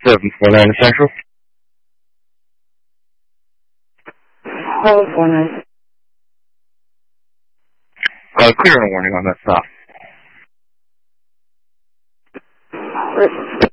Central. Hold 49. Clearing warning on that stop.